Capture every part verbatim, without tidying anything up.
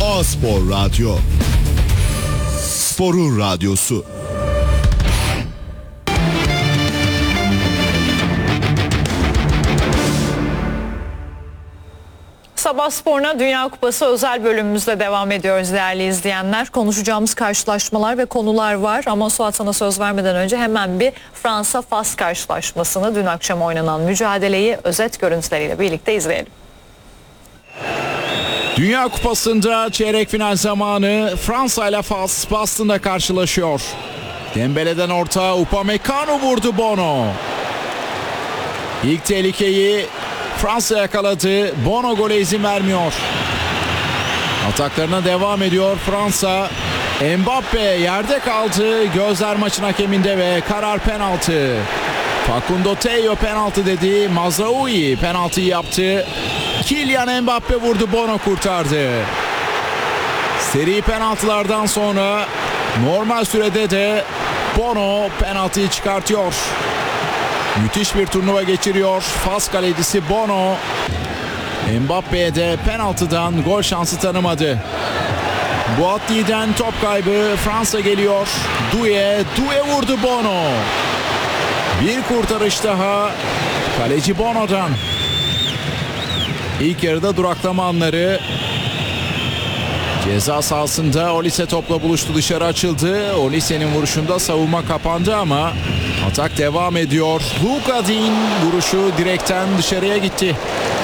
A-Spor Radyo. Sporun radyosu. Sabah Spor'una Dünya Kupası özel bölümümüzle devam ediyoruz değerli izleyenler. Konuşacağımız karşılaşmalar ve konular var ama Suat sana söz vermeden önce hemen bir Fransa-Fas karşılaşmasını, dün akşam oynanan mücadeleyi özet görüntüleriyle birlikte izleyelim. Dünya Kupası'nda çeyrek final zamanı Fransa ile Fas Boston'da karşılaşıyor. Dembele'den orta, Upamecano vurdu, Bono. İlk tehlikeyi Fransa yakaladı. Bono gole izin vermiyor. Ataklarına devam ediyor Fransa. Mbappe yerde kaldı. Gözler maçın hakeminde ve karar penaltı. Facundo Teo penaltı dedi. Mazraoui penaltıyı yaptı. Kylian Mbappe vurdu, Bono kurtardı. Seri penaltılardan sonra normal sürede de Bono penaltıyı çıkartıyor. Müthiş bir turnuva geçiriyor Fas kalecisi Bono. Mbappe'ye de penaltıdan gol şansı tanımadı. Boatly'den top kaybı, Fransa geliyor. Doué, Doué vurdu, Bono. Bir kurtarış daha kaleci Bono'dan. İlk yarıda duraklama anları. Ceza sahasında Olise topla buluştu, dışarı açıldı. Olise'nin vuruşunda savunma kapandı ama atak devam ediyor. Luka Din vuruşu direkten dışarıya gitti.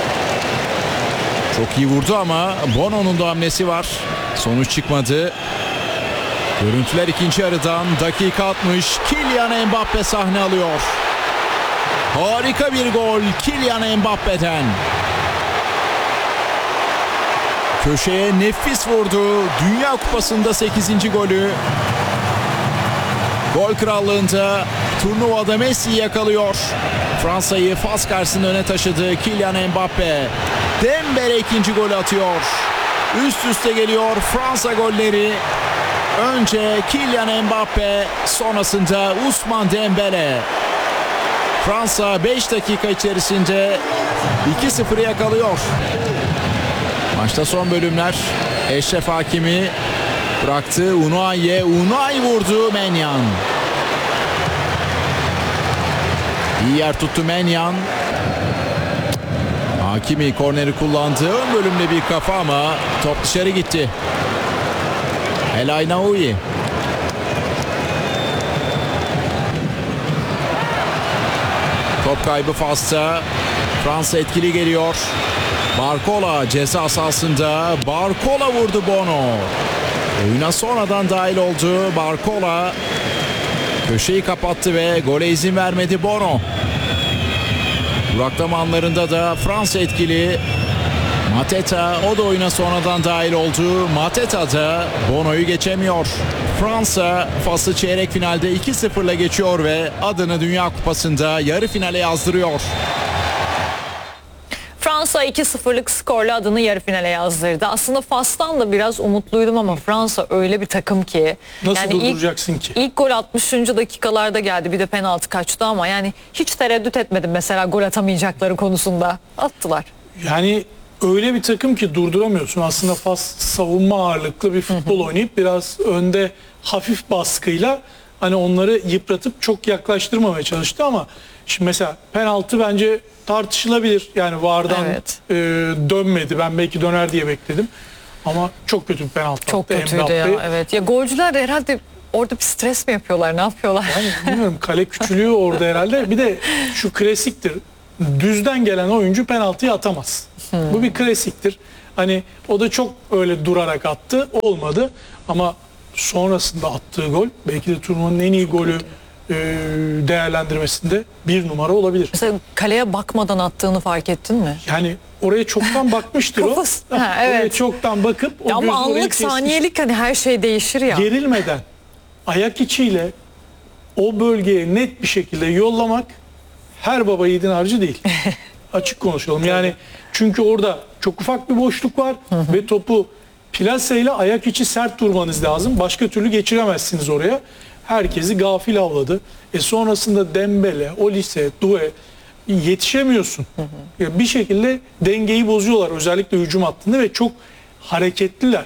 Çok iyi vurdu ama Bono'nun da hamlesi var. Sonuç çıkmadı. Görüntüler ikinci yarıdan, dakika altmış. Kylian Mbappe sahne alıyor. Harika bir gol Kylian Mbappe'den. Köşeye nefis vurdu. Dünya Kupası'nda sekizinci golü. Gol krallığında turnuvada Messi'yi yakalıyor. Fransa'yı Fas karşısında öne taşıdı Kylian Mbappe. Dembele ikinci golü atıyor. Üst üste geliyor Fransa golleri. Önce Kylian Mbappe, sonrasında Ousmane Dembele. Fransa beş dakika içerisinde iki sıfırı yakalıyor. Maçta son bölümler. Eşref Hakimi bıraktı. Unai'ye. Unai vurdu. Maignan. İyi yer tuttu Maignan. Hakimi korneri kullandı. Ön bölümde bir kafa ama top dışarı gitti. El Aynaoui. Top kaybı Fas'ta. Fransa etkili geliyor. Barcola ceza sahasında. Barcola vurdu, Bono. Oyuna sonradan dahil oldu. Barcola köşeyi kapattı ve gole izin vermedi Bono. Duraklama anlarında da Fransa etkili. Mateta, o da oyuna sonradan dahil oldu. Mateta da Bono'yu geçemiyor. Fransa Fas'ı çeyrek finalde iki sıfırla geçiyor ve adını Dünya Kupası'nda yarı finale yazdırıyor. Fransa iki sıfırlık skorla adını yarı finale yazdırdı. Aslında Fas'tan da biraz umutluydum ama Fransa öyle bir takım ki. Nasıl yani durduracaksın ilk, ki? İlk gol altmışıncı dakikalarda geldi. Bir de penaltı kaçtı ama yani hiç tereddüt etmedim mesela gol atamayacakları konusunda. Attılar. Yani öyle bir takım ki durduramıyorsun. Aslında Fas savunma ağırlıklı bir futbol oynayıp biraz önde hafif baskıyla hani onları yıpratıp çok yaklaştırmamaya çalıştı ama şimdi mesela penaltı bence tartışılabilir. Yani V A R'dan Evet. e, dönmedi. Ben belki döner diye bekledim. Ama çok kötü bir penaltı. Çok attı kötüydü Mbappe. ya. Evet. Ya golcüler herhalde orada bir stres mi yapıyorlar? Ne yapıyorlar? Yani bilmiyorum, kale küçülüğü orada herhalde. Bir de şu klasiktir. Düzden gelen oyuncu penaltıyı atamaz. Hmm. Bu bir klasiktir. Hani o da çok öyle durarak attı. Olmadı. Ama sonrasında attığı gol belki de turnuvanın en iyi golü e, değerlendirmesinde bir numara olabilir. Mesela kaleye bakmadan attığını fark ettin mi? Yani oraya çoktan bakmıştır o. Kafası- Ha, evet. Oraya çoktan bakıp o Ya ama gözü orayı anlık kesmiş. saniyelik hani her şey değişir ya. Gerilmeden ayak içiyle o bölgeye net bir şekilde yollamak her baba yiğidin harcı değil. Açık konuşalım. Yani çünkü orada çok ufak bir boşluk var ve topu plaseyle ayak içi sert vurmanız lazım. Başka türlü geçiremezsiniz oraya. Herkesi gafil avladı. E sonrasında Dembele, Olise, Doué yetişemiyorsun. Hı hı. Bir şekilde dengeyi bozuyorlar özellikle hücum hattında ve çok hareketliler.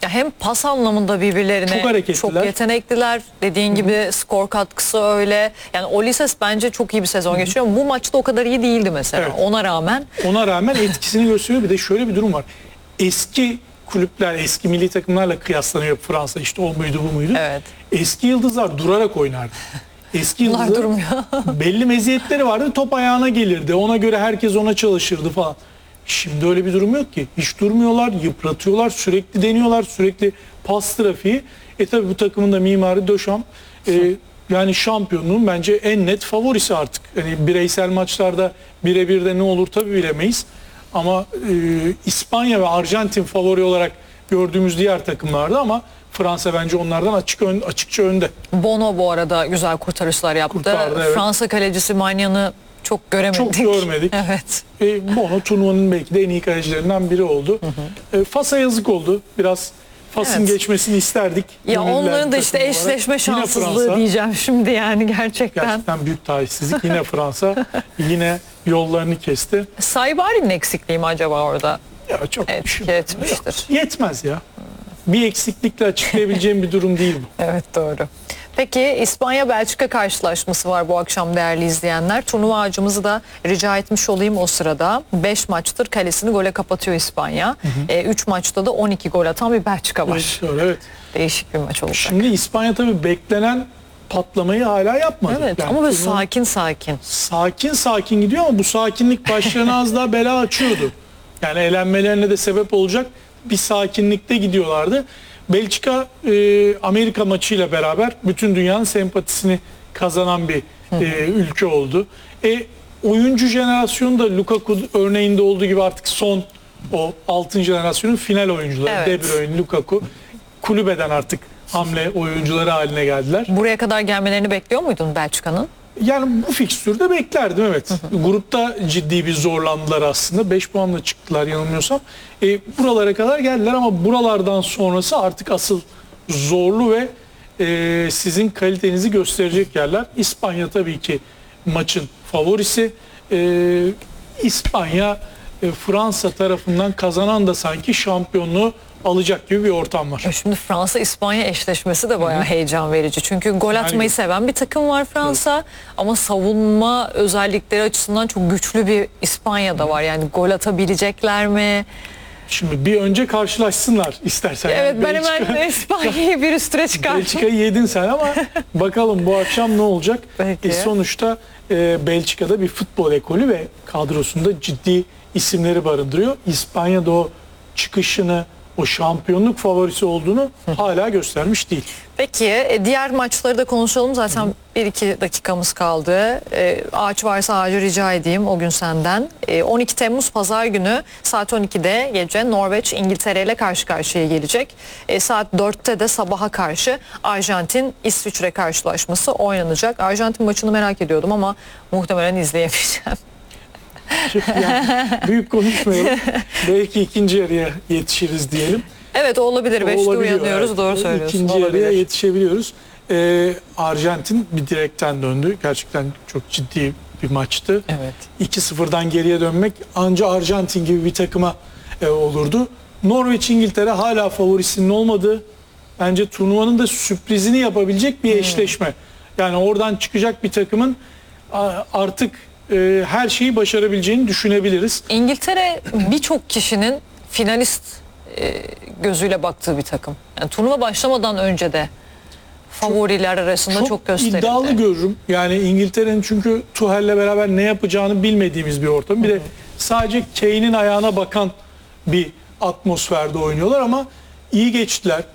Ya hem pas anlamında birbirlerine Çok hareketliler. çok yetenekliler. Dediğin gibi skor katkısı öyle. Yani Olises bence çok iyi bir sezon geçiriyor. Bu maçta o kadar iyi değildi mesela. Evet. Ona rağmen Ona rağmen etkisini gösteriyor. Bir de şöyle bir durum var. Eski kulüpler, eski milli takımlarla kıyaslanıyor Fransa. İşte o muydu bu muydu? evet. Eski yıldızlar durarak oynardı. Eski Bunlar yıldızlar durmuyor. belli meziyetleri vardı. Top ayağına gelirdi. Ona göre herkes ona çalışırdı falan. Şimdi öyle bir durum yok ki. Hiç durmuyorlar, yıpratıyorlar, sürekli deniyorlar, sürekli pas trafiği. E tabi bu takımın da mimarı Deschamps. E, yani şampiyonluğun bence en net favorisi artık. Yani bireysel maçlarda birebir de ne olur tabi bilemeyiz. Ama e, İspanya ve Arjantin favori olarak gördüğümüz diğer takımlarda, ama Fransa bence onlardan açık ön, açıkça önde. Bono bu arada güzel kurtarışlar yaptı. Kurtardı, evet. Fransa kalecisi Magnan'ı çok göremedik. Çok görmedik. Evet. E, Bono turnuvanın belki de en iyi kalecilerinden biri oldu. Hı hı. E, Fas'a yazık oldu. Biraz Fas'ın Evet. geçmesini isterdik. Ya Gönüllüler onların da işte takımı olarak. eşleşme Yine şanssızlığı Fransa. diyeceğim şimdi yani gerçekten. Gerçekten büyük talihsizlik. Yine Fransa yine yollarını kesti. Saibari'nin eksikliği mi acaba orada? Ya çok Etki düşün- etmiştir. Yok, yetmez ya. Bir eksiklikle açıklayabileceğim bir durum değil bu. Evet doğru. Peki İspanya-Belçika karşılaşması var bu akşam değerli izleyenler. Turnuva ağacımızı da rica etmiş olayım o sırada. beş maçtır kalesini gole kapatıyor İspanya. üç maçta da on iki gol atan bir Belçika var. Şöyle, evet. Değişik bir maç olacak. Şimdi İspanya tabii beklenen patlamayı hala yapmadı. Evet Yani ama böyle turnuva- sakin sakin. sakin sakin gidiyor, ama bu sakinlik başlarına az daha bela açıyordu. Yani elenmelerine de sebep olacak bir sakinlikte gidiyorlardı. Belçika e, Amerika maçıyla beraber bütün dünyanın sempatisini kazanan bir e, ülke oldu. E, oyuncu jenerasyonu da Lukaku örneğinde olduğu gibi artık son o altın jenerasyonun final oyuncuları. Evet. De Bruyne, Lukaku kulübeden artık hamle oyuncuları haline geldiler. Buraya kadar gelmelerini bekliyor muydun Belçika'nın? Yani bu fikstürde beklerdim, evet. Grupta ciddi bir zorlandılar aslında. beş puanla çıktılar yanılmıyorsam. E, buralara kadar geldiler, ama buralardan sonrası artık asıl zorlu ve e, sizin kalitenizi gösterecek yerler. İspanya tabii ki maçın favorisi. E, İspanya e, Fransa tarafından kazanan da sanki şampiyonluğu alacak gibi bir ortam var. Ya Şimdi Fransa-İspanya eşleşmesi de bayağı heyecan verici. Çünkü gol atmayı Yani- seven bir takım var Fransa. Ama savunma özellikleri açısından çok güçlü bir İspanya da var. Yani gol atabilecekler mi? Şimdi bir önce karşılaşsınlar istersen. Evet Yani ben hemen Belçika- İspanya'yı bir üstüne çıkarttım. Belçika'yı yedin sen, ama bakalım bu akşam ne olacak? Peki. E, sonuçta e, Belçika'da bir futbol ekolü ve kadrosunda ciddi isimleri barındırıyor. İspanya'da o çıkışını, o şampiyonluk favorisi olduğunu hala göstermiş değil. Peki e, diğer maçları da konuşalım. Zaten bir iki dakikamız kaldı. E, Ağaç varsa ağacı rica edeyim o gün senden. E, on iki Temmuz Pazar günü saat on ikide gece Norveç İngiltere ile karşı karşıya gelecek. E, saat dörtte de sabaha karşı Arjantin İsviçre karşılaşması oynanacak. Arjantin maçını merak ediyordum ama muhtemelen izleyemeyeceğim. Yani büyük konuşmayalım. Belki ikinci yarıya yetişiriz diyelim. Evet o olabilir. Beşte Olabiliyor, uyanıyoruz. evet. Doğru söylüyorsun. İkinci Olabilir. yarıya yetişebiliyoruz. Ee, Arjantin bir direkten döndü. Gerçekten çok ciddi bir maçtı. Evet. iki sıfırdan geriye dönmek anca Arjantin gibi bir takıma e, olurdu. Norveç İngiltere hala favorisinin olmadığı, bence turnuvanın da sürprizini yapabilecek bir eşleşme. Yani oradan çıkacak bir takımın a, artık e, her şeyi başarabileceğini düşünebiliriz. İngiltere birçok kişinin finalist e, gözüyle baktığı bir takım. Yani turnuva başlamadan önce de favoriler arasında çok, gösterildi. iddialı görürüm. Yani İngiltere'nin çünkü Tuchel'le beraber ne yapacağını bilmediğimiz bir ortam. Bir de sadece Kane'in ayağına bakan bir atmosferde oynuyorlar, ama iyi geçtiler.